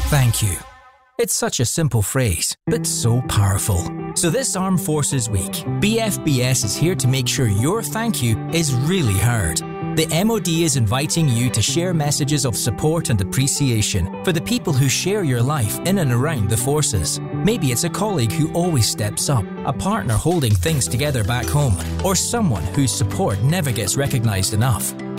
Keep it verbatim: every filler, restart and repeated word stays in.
Thank you. It's such a simple phrase, but so powerful. So this Armed Forces Week, B F B S is here to make sure your thank you is really heard. The M O D is inviting you to share messages of support and appreciation for the people who share your life in and around the forces. Maybe it's a colleague who always steps up, a partner holding things together back home, or someone whose support never gets recognised enough.